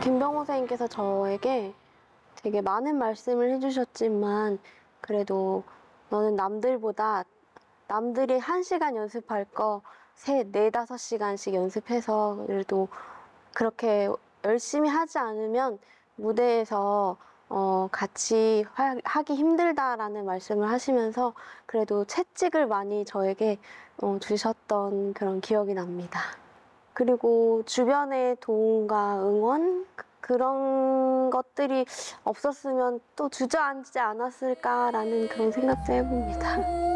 김병호 선생님께서 저에게 되게 많은 말씀을 해주셨지만 그래도 너는 남들보다 남들이 1시간 연습할 거 4~5시간씩 연습해서 그래도 그렇게 열심히 하지 않으면 무대에서 같이 하기 힘들다라는 말씀을 하시면서 그래도 채찍을 많이 저에게 주셨던 그런 기억이 납니다. 그리고 주변의 도움과 응원 그런 것들이 없었으면 또 주저앉지 않았을까라는 그런 생각도 해봅니다.